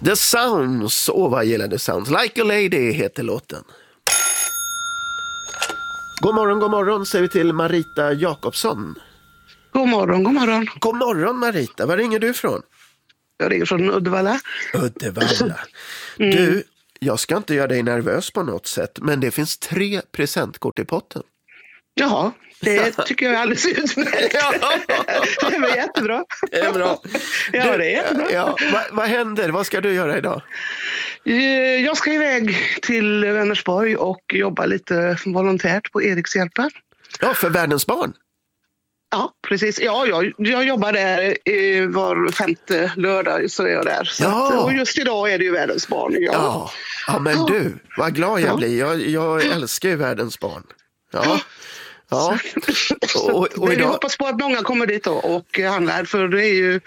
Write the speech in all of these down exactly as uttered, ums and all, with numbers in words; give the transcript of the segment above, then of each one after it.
The Sounds, åh vad gillar The Sounds. Like a Lady heter låten. God morgon, god morgon säger vi till Marita Jakobsson. God morgon, god morgon. God morgon Marita, var ringer du ifrån? Jag ringer från Uddevalla. Uddevalla. Mm. Du, jag ska inte göra dig nervös på något sätt, men det finns tre presentkort i potten. Jaha, det tycker jag är alldeles utmärkt. Det var jättebra. Det är bra. Ja, du, det är jättebra. Ja, vad, vad händer? Vad ska du göra idag? Jag ska iväg till Vänersborg och jobba lite volontärt på Erikshjälpen. Ja, för Världens barn. Ja, precis. Ja, jag, jag jobbar där eh, var femte lördag, så är jag där. Så ja. att, och just idag är det ju Världens barn. Ja, ja. ja men ja. Du, vad glad jag ja. blir. Jag, jag älskar ju Världens barn. Ja. Ja. Och, och idag... Vi hoppas på att många kommer dit och, och handlar, för det är ju,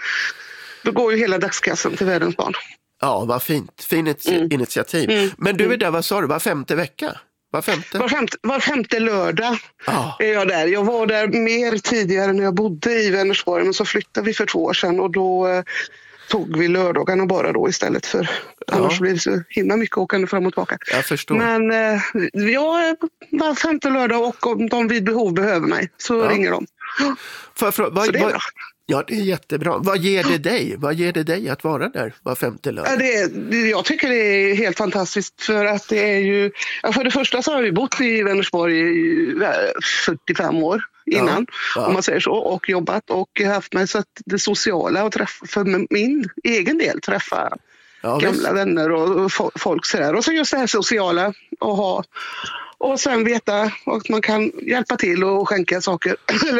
då går ju hela dagskassan till Världens barn. Ja, vad fint. Fint mm. initiativ. Mm. Men du är där, vad sa du, var femte vecka? Var femte? Var femte, var femte lördag ah. är jag där. Jag var där mer tidigare när jag bodde i Vänersborg, men så flyttade vi för två år sedan och då eh, tog vi lördagarna bara då istället, för ja. annars blir det så himla mycket åkande fram och tillbaka. Jag förstår. Men eh, jag var femte lördag och om de vid behov behöver mig så ja. ringer de. För, för, vad, så det är vad, bra. Ja, det är jättebra. Vad ger det dig? Vad ger det dig att vara där var femte lördag? Ja, det, jag tycker det är helt fantastiskt, för att det är ju... Ja, för det första så har vi bott i Vänersborg i fyrtiofem år innan, ja, ja. om man säger så, och jobbat och haft mig så att det sociala och träffa, för min egen del träffa ja, gamla visst. vänner och folk sådär. Och så just det här sociala och ha... Och sen veta att man kan hjälpa till och skänka saker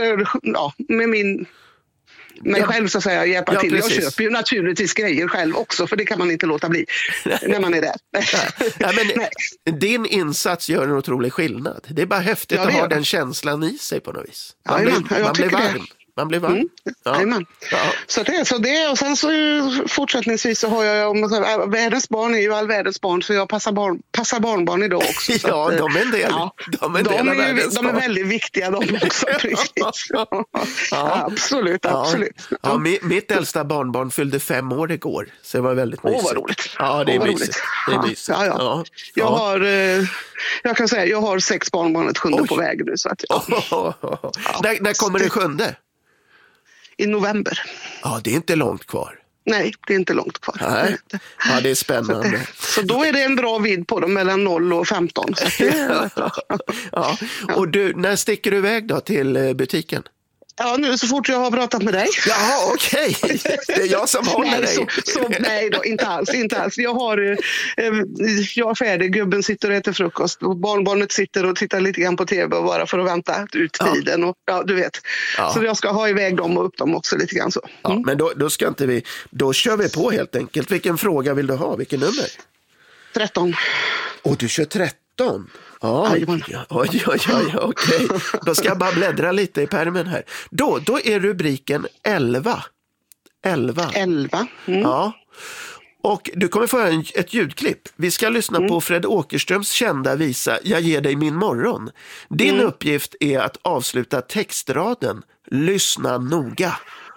ja, med min... mig ja. själv så att säga, hjälpa ja, till. Precis. Jag köper ju naturligtvis grejer själv också, för det kan man inte låta bli när man är där. Ja. Ja, men din insats gör en otrolig skillnad. Det är bara häftigt ja, att ha den känslan i sig på något vis. Man ja, blir, man blir varm. Det. Man blir varm. Mm. Ja. Ja. Så det, så det, och sen så fortsättningsvis så har jag, om man säger, världens barn är ju all världens barn, så jag passar, barn, passar barnbarn idag också. Så ja, att, de är en del. Ja, de är, en del de, av är ju, de är väldigt viktiga de också, precis. Ja. Ja, absolut, absolut. Ja. Ja, mitt, mitt äldsta barnbarn fyllde fem år igår, så det var väldigt mysigt. Åh, vad roligt. Ja, det är Åh, mysigt. Det är mysigt. Ja, ja. Ja. Jag har, jag kan säga, jag har sex barnbarn, ett sjunde Oj. på väg nu. Så att, ja. oh, oh, oh, oh. Ja. När, när kommer det sjunde? I november. Ja, det är inte långt kvar. Nej, det är inte långt kvar. Nej. Ja, det är spännande. Så, det, så då är det en bra vid på dem mellan noll och femton. Så det, ja. Ja. Och du, när sticker du iväg då till butiken? Ja, nu så fort jag har pratat med dig. Jaha, okej. Okay. Det är jag som håller nej, dig. Så, så, nej då, inte alls, inte alls. Jag har eh, jag är färdig, gubben sitter och äter frukost och barnbarnet sitter och tittar lite grann på tv och bara för att vänta ut tiden. Ja. Och, ja, du vet. Ja. Så jag ska ha iväg dem och upp dem också lite grann så. Mm. Ja, men då, då ska inte vi, då kör vi på helt enkelt. Vilken fråga vill du ha? Vilken nummer? tretton. Och du kör tretton? Oj, oj, oj, oj, oj, okej. Då ska jag bara bläddra lite i pärmen här. Då, då är rubriken elva. elva. elva. Mm. Ja. Och du kommer få en, ett ljudklipp. Vi ska lyssna mm. på Fred Åkerströms kända visa Jag ger dig min morgon. Din mm. uppgift är att avsluta textraden Lyssna noga.